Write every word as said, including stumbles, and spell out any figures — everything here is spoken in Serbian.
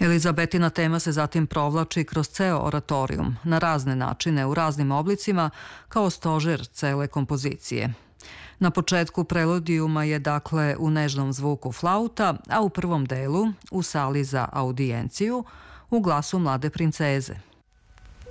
Elizabetina tema se zatim provlači kroz ceo oratorijum, na razne načine, u raznim oblicima, kao stožer cele kompozicije. Na početku preludijuma je dakle u nežnom zvuku flauta, a u prvom delu, u sali za audijenciju, u glasu mlade princeze.